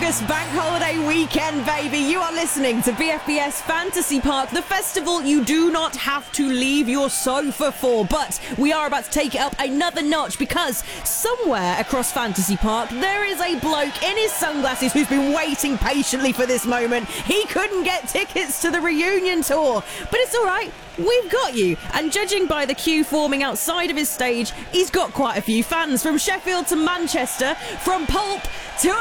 August bank holiday weekend, baby. You are listening to BFBS Fantasy Park, the festival you do not have to leave your sofa for. But we are about to take it up another notch because somewhere across Fantasy Park there is a bloke in his sunglasses who's been waiting patiently for this moment. He couldn't get tickets to the reunion tour, but it's all right. We've got you. And judging by the queue forming outside of his stage, he's got quite a few fans from Sheffield to Manchester, from Pulp to